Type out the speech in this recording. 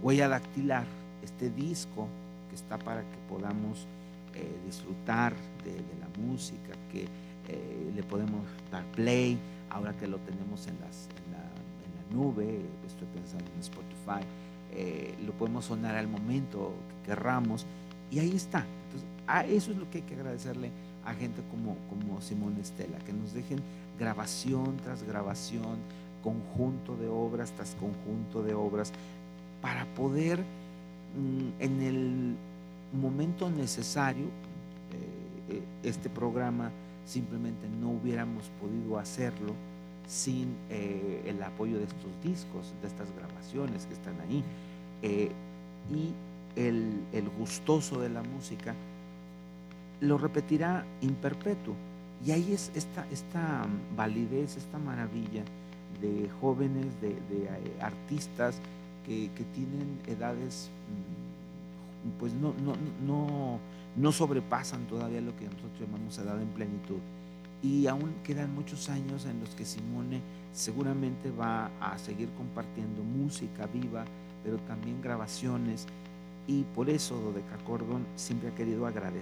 huella dactilar, este disco que está para que podamos disfrutar de la música, que le podemos dar play, ahora que lo tenemos en la nube, estoy pensando en Spotify, lo podemos sonar al momento que querramos, y ahí está. Entonces, eso es lo que hay que agradecerle a gente como Simón Estela, que nos dejen grabación tras grabación, conjunto de obras tras conjunto de obras, para poder en el momento necesario, este programa simplemente no hubiéramos podido hacerlo sin el apoyo de estos discos, de estas grabaciones que están ahí. Eh, y el gustoso de la música lo repetirá imperpetuo. Y ahí es esta validez, esta maravilla de jóvenes, de artistas que tienen edades, pues no sobrepasan todavía lo que nosotros llamamos edad en plenitud. Y aún quedan muchos años en los que Simone seguramente va a seguir compartiendo música viva, pero también grabaciones. Y por eso Dodeca Cordon siempre ha querido agradecer